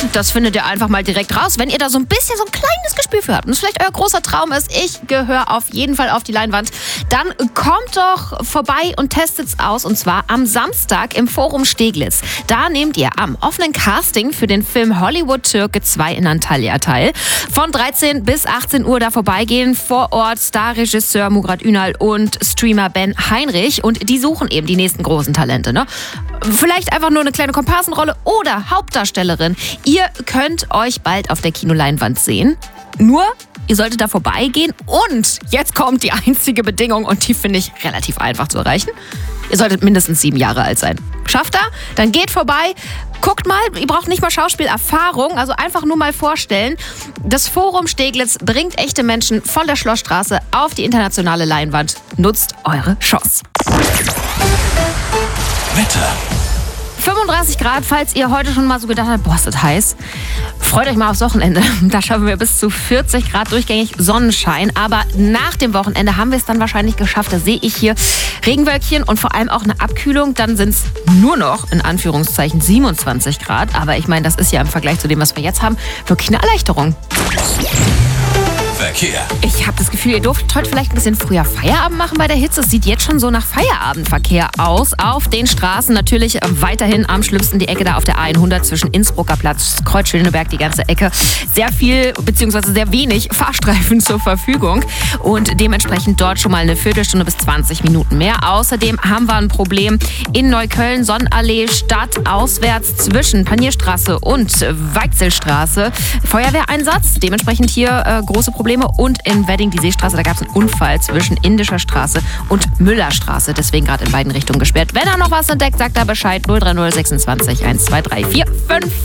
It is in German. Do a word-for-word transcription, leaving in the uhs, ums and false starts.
Das findet ihr einfach mal direkt raus, wenn ihr da so ein bisschen so ein kleines Gespür für habt und es vielleicht euer großer Traum ist, ich gehöre auf jeden Fall auf die Leinwand, dann kommt doch vorbei und testet's aus, und zwar am Samstag im Forum Steglitz. Da nehmt ihr am offenen Casting für den Film Hollywood Türke zwei in Antalya teil. Von dreizehn bis achtzehn Uhr da vorbeigehen, vor Ort Starregisseur Murat Ünal und Streamer Ben Heinrich, und die suchen eben die nächsten großen Talente, ne? Vielleicht einfach nur eine kleine Komparsenrolle oder Hauptdarstellerin. Ihr könnt euch bald auf der Kinoleinwand sehen. Nur, ihr solltet da vorbeigehen, und jetzt kommt die einzige Bedingung, und die finde ich relativ einfach zu erreichen. Ihr solltet mindestens sieben Jahre alt sein. Schafft ihr? Dann geht vorbei. Guckt mal, ihr braucht nicht mal Schauspielerfahrung, also einfach nur mal vorstellen. Das Forum Steglitz bringt echte Menschen von der Schlossstraße auf die internationale Leinwand. Nutzt eure Chance. Wetter. fünfunddreißig Grad, falls ihr heute schon mal so gedacht habt, boah, ist das heiß. Freut euch mal aufs Wochenende. Da schaffen wir bis zu vierzig Grad durchgängig Sonnenschein. Aber nach dem Wochenende haben wir es dann wahrscheinlich geschafft. Da sehe ich hier Regenwölkchen und vor allem auch eine Abkühlung. Dann sind es nur noch, in Anführungszeichen, siebenundzwanzig Grad. Aber ich meine, das ist ja im Vergleich zu dem, was wir jetzt haben, wirklich eine Erleichterung. Verkehr. Ich habe das Gefühl, ihr dürft heute vielleicht ein bisschen früher Feierabend machen bei der Hitze. Es sieht jetzt schon so nach Feierabendverkehr aus. Auf den Straßen natürlich weiterhin am schlimmsten die Ecke da auf der A hundert zwischen Innsbrucker Platz, Kreuz-Schöneberg, die ganze Ecke. Sehr viel bzw. sehr wenig Fahrstreifen zur Verfügung und dementsprechend dort schon mal eine Viertelstunde bis zwanzig Minuten mehr. Außerdem haben wir ein Problem in Neukölln, Sonnenallee, Stadt, auswärts zwischen Panierstraße und Weichselstraße. Feuerwehreinsatz, dementsprechend hier äh, große Probleme. Und in Wedding, die Seestraße, da gab es einen Unfall zwischen Indischer Straße und Müllerstraße. Deswegen gerade in beiden Richtungen gesperrt. Wenn er noch was entdeckt, sagt er Bescheid. null drei null sechsundzwanzig eins zwei drei vier fünf.